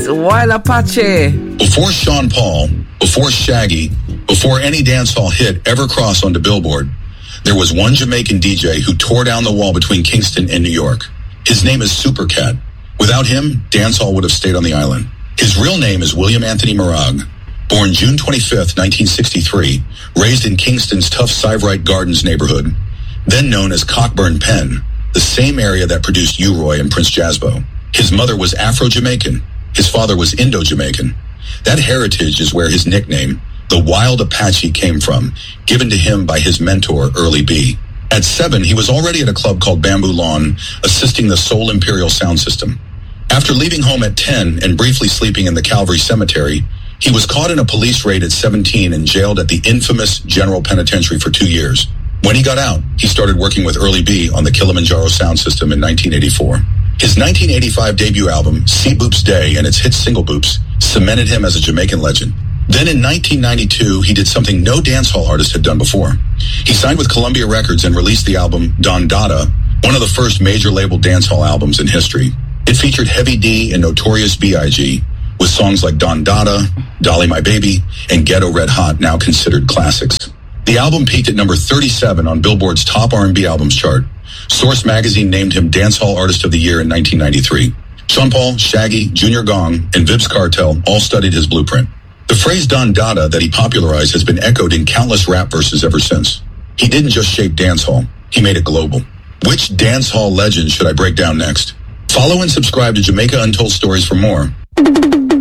Yes, Wild Apache. Before Sean Paul, before Shaggy, before any dancehall hit ever crossed onto Billboard, there was one Jamaican DJ who tore down the wall between Kingston and New York. His name is Supercat. Without him, dancehall would have stayed on the island. His real name is William Anthony Morag. Born June 25th, 1963, raised in Kingston's tough Syvright Gardens neighborhood, then known as Cockburn Pen, the same area that produced U-Roy and Prince Jasbo. His mother was Afro-Jamaican. His father was Indo-Jamaican. That heritage is where his nickname, the Wild Apache, came from, given to him by his mentor, Early B. At 7, he was already at a club called Bamboo Lawn, assisting the Soul Imperial sound system. After leaving home at 10 and briefly sleeping in the Calvary Cemetery, he was caught in a police raid at 17 and jailed at the infamous General Penitentiary for 2 years. When he got out, he started working with Early B on the Kilimanjaro sound system in 1984. His 1985 debut album, See Boops Day, and its hit single Boops, cemented him as a Jamaican legend. Then in 1992, he did something no dancehall artist had done before. He signed with Columbia Records and released the album Don Dada, one of the first major label dancehall albums in history. It featured Heavy D and Notorious B.I.G., with songs like Don Dada, Dolly My Baby, and Ghetto Red Hot, now considered classics. The album peaked at number 37 on Billboard's top R&B albums chart. Source magazine named him Dancehall Artist of the Year in 1993. Sean Paul, Shaggy, Junior Gong, and Vybz Kartel all studied his blueprint. The phrase Don Dada that he popularized has been echoed in countless rap verses ever since. He didn't just shape dancehall, he made it global. Which dancehall legend should I break down next? Follow and subscribe to Jamaica Untold Stories for more.